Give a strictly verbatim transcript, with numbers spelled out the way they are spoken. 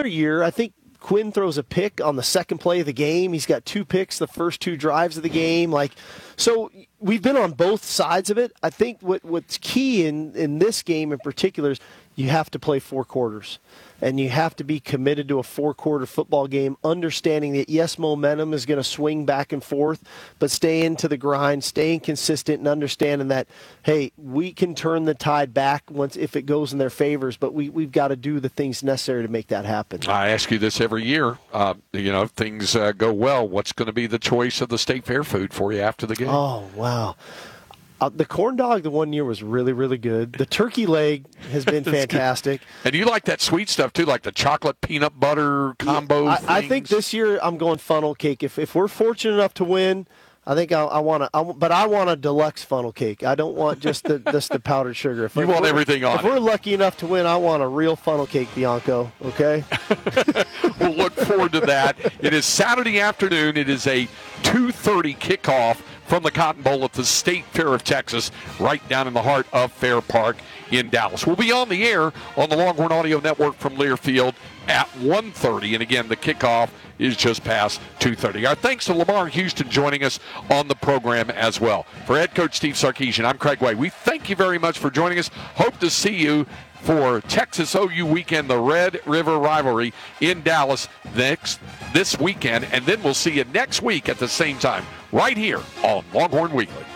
other year, I think Quinn throws a pick on the second play of the game. He's got two picks the first two drives of the game. Like, so we've been on both sides of it. I think what what's key in, in this game in particular is you have to play four quarters. And you have to be committed to a four-quarter football game, understanding that, yes, momentum is going to swing back and forth, but stay into the grind, staying consistent, and understanding that, hey, we can turn the tide back once if it goes in their favors, but we, we've got to do the things necessary to make that happen. I ask you this every year. Uh, you know, if things uh, go well, what's going to be the choice of the State Fair food for you after the game? Oh, wow. Uh, the corn dog the one year was really, really good. The turkey leg has been fantastic. Good. And you like that sweet stuff, too, like the chocolate peanut butter combo yeah, I, I think this year I'm going funnel cake. If if we're fortunate enough to win, I think I, I want to, but I want a deluxe funnel cake. I don't want just the just the powdered sugar. If you want everything on If it. we're lucky enough to win, I want a real funnel cake, Bianco, okay? We'll look forward to that. It is Saturday afternoon. It is a two thirty kickoff from the Cotton Bowl at the State Fair of Texas, right down in the heart of Fair Park in Dallas. We'll be on the air on the Longhorn Audio Network from Learfield at one thirty, and again, the kickoff is just past two thirty. Our thanks to Lamar Houston joining us on the program as well. For head coach Steve Sarkisian, I'm Craig Way. We thank you very much for joining us. Hope to see you for Texas O U weekend, the Red River rivalry in Dallas next this weekend, and then we'll see you next week at the same time right here on Longhorn Weekly.